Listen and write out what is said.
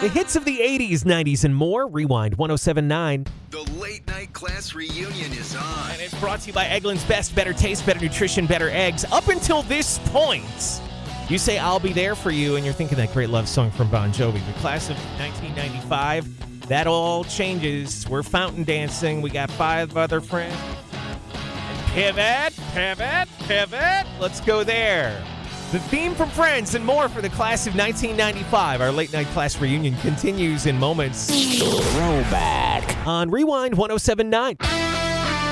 The hits of the 80s, 90s, and more. Rewind 1079. The late night class reunion is on. And it's brought to you by Eggland's Best. Better taste, better nutrition, better eggs. Up until this point, you say, I'll be there for you, and you're thinking that great love song from Bon Jovi. The class of 1995, that all changes. We're fountain dancing. We got 5 other friends. And pivot. Let's go there. The theme from Friends and more for the class of 1995. Our late night class reunion continues in moments. Throwback On Rewind 1079.